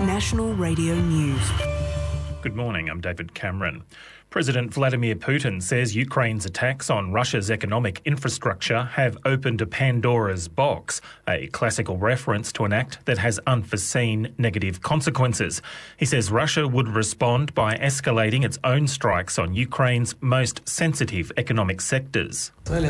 National Radio News. Good morning, I'm David Cameron. President Vladimir Putin says Ukraine's attacks on Russia's economic infrastructure have opened a Pandora's box, a classical reference to an act that has unforeseen negative consequences. He says Russia would respond by escalating its own strikes on Ukraine's most sensitive economic sectors.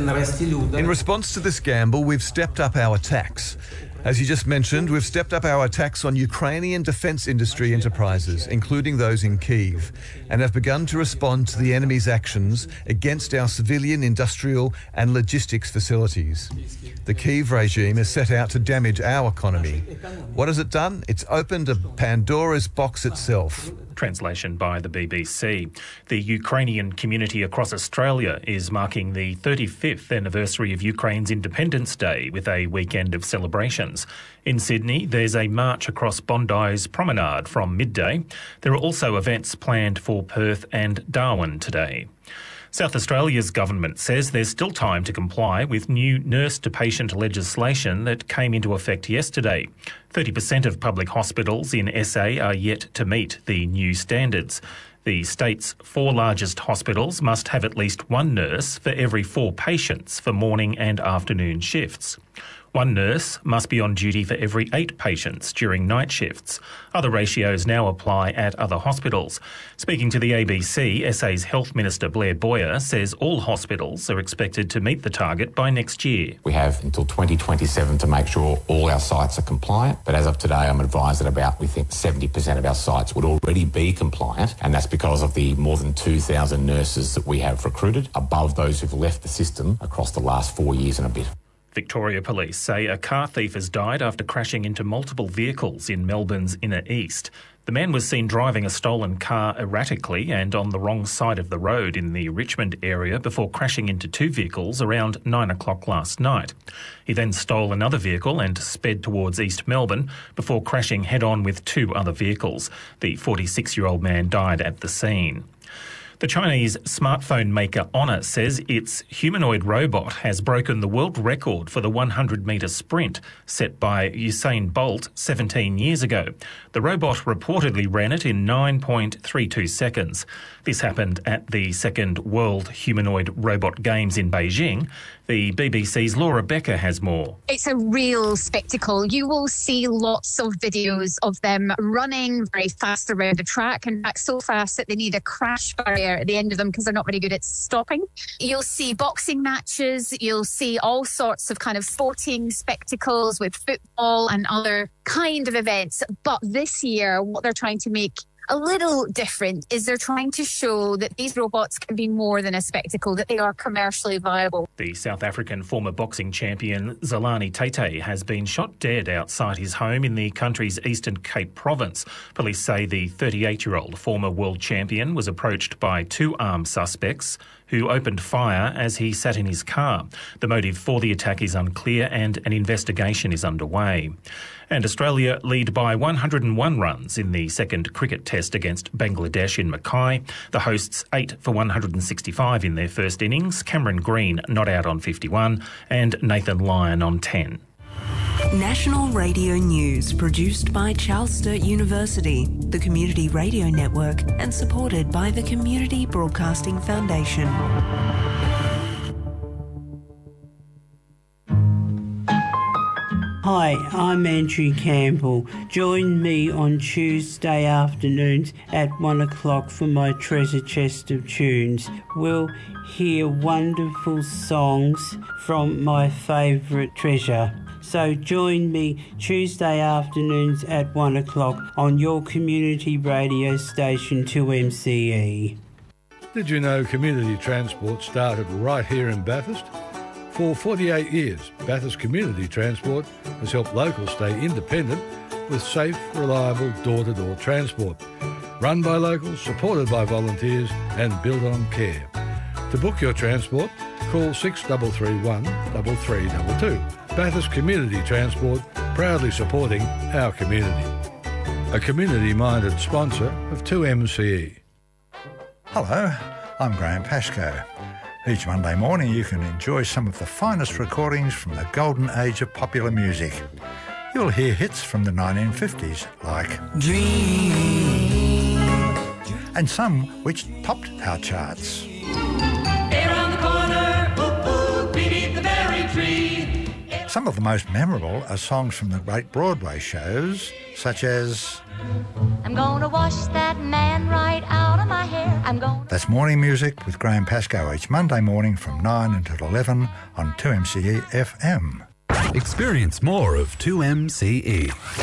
In response to this gamble, we've stepped up our attacks. As you just mentioned, we've stepped up our attacks on Ukrainian defence industry enterprises, including those in Kyiv, and have begun to respond to the enemy's actions against our civilian, industrial and logistics facilities. The Kyiv regime has set out to damage our economy. What has it done? It's opened a Pandora's box itself. Translation by the BBC. The Ukrainian community across Australia is marking the 35th anniversary of Ukraine's Independence Day with a weekend of celebrations. In Sydney, there's a march across Bondi's Promenade from midday. There are also events planned for Perth and Darwin today. South Australia's government says there's still time to comply with new nurse-to-patient legislation that came into effect yesterday. 30% of public hospitals in SA are yet to meet the new standards. The state's 4 largest hospitals must have at least 1 nurse for every 4 patients for morning and afternoon shifts. 1 nurse must be on duty for every 8 patients during night shifts. Other ratios now apply at other hospitals. Speaking to the ABC, SA's Health Minister Blair Boyer says all hospitals are expected to meet the target by next year. We have until 2027 to make sure all our sites are compliant, but as of today I'm advised that we think 70% of our sites would already be compliant, and that's because of the more than 2,000 nurses that we have recruited, above those who've left the system across the last 4 years and a bit. Victoria Police say a car thief has died after crashing into multiple vehicles in Melbourne's inner east. The man was seen driving a stolen car erratically and on the wrong side of the road in the Richmond area before crashing into 2 vehicles around 9 o'clock last night. He then stole another vehicle and sped towards East Melbourne before crashing head-on with 2 other vehicles. The 46-year-old man died at the scene. The Chinese smartphone maker Honor says its humanoid robot has broken the world record for the 100-metre sprint set by Usain Bolt 17 years ago. The robot reportedly ran it in 9.32 seconds. This happened at the second World Humanoid Robot Games in Beijing. The BBC's Laura Becker has more. It's a real spectacle. You will see lots of videos of them running very fast around the track, in fact so fast that they need a crash barrier at the end of them because they're not very good at stopping. You'll see boxing matches, you'll see all sorts of kind of sporting spectacles with football and other kind of events. But this year, what they're trying to make a little different is they're trying to show that these robots can be more than a spectacle, that they are commercially viable. The South African former boxing champion Zolani Tete has been shot dead outside his home in the country's Eastern Cape province. Police say the 38-year-old former world champion was approached by 2 armed suspects who opened fire as he sat in his car. The motive for the attack is unclear and an investigation is underway. And Australia lead by 101 runs in the second cricket test against Bangladesh in Mackay. The hosts 8 for 165 in their first innings. Cameron Green not out on 51 and Nathan Lyon on 10. National Radio News produced by Charles Sturt University, the Community Radio Network, and supported by the Community Broadcasting Foundation. Hi, I'm Andrew Campbell. Join me on Tuesday afternoons at 1 o'clock for my treasure chest of tunes. We'll hear wonderful songs from my favourite treasure. So join me Tuesday afternoons at 1 o'clock on your community radio station 2MCE. Did you know community transport started right here in Bathurst? For 48 years, Bathurst Community Transport has helped locals stay independent with safe, reliable door-to-door transport. Run by locals, supported by volunteers and built on care. To book your transport, call 6331 3322. Bathurst Community Transport, proudly supporting our community. A community-minded sponsor of 2MCE. Hello, I'm Graham Pascoe. Each Monday morning you can enjoy some of the finest recordings from the golden age of popular music. you'll hear hits from the 1950s like Dream, and some which topped our charts. Hey, around the corner, ooh, ooh, beneath the berry tree. Some of the most memorable are songs from the great Broadway shows, such as I'm gonna wash that man right out of my hair. That's Morning Music with Graham Pascoe each Monday morning from 9 until 11 on 2MCE FM. Experience more of 2MCE.